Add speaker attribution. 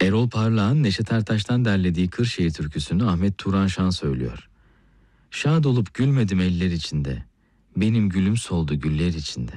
Speaker 1: Erol Parlak'ın Neşet Ertaş'tan derlediği Kırşehir türküsünü Ahmet Turan Şan söylüyor. Şad olup gülmedim eller içinde, benim gülüm soldu güller içinde.